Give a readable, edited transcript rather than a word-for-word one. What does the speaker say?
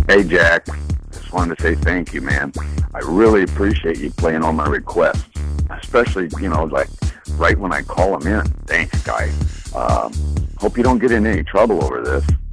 Hey, Jack. Just wanted to say thank you, man. I really appreciate you playing all my requests, especially, like right when I call them in. Thanks, guy. Hope you don't get in any trouble over this.